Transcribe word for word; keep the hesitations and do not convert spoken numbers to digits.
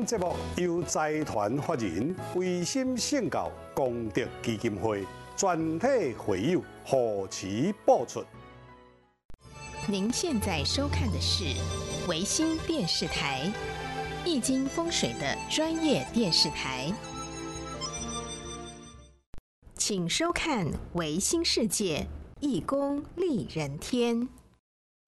节目由财团法人维心圣教功德基金会全体会友贺齐播出。 您现在收看的是维新电视台，易经风水的专业电视台，请收看维新世界，易公利人天。